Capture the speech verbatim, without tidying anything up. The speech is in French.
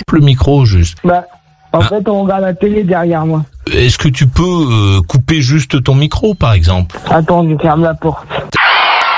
le micro juste. Bah, en Ah. fait, on regarde la télé derrière moi. Est-ce que tu peux euh, couper juste ton micro, par exemple? Attends, je ferme la porte.